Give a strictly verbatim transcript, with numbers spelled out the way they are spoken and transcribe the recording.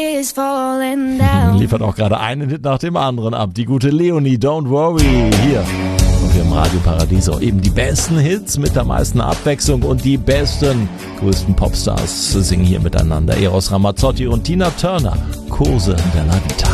Liefert auch gerade einen Hit nach dem anderen ab. Die gute Leonie, Don't Worry, hier. Und wir im Radio Paradiso eben die besten Hits mit der meisten Abwechslung und die besten, größten Popstars singen hier miteinander. Eros Ramazzotti und Tina Turner, Kurse della Vita.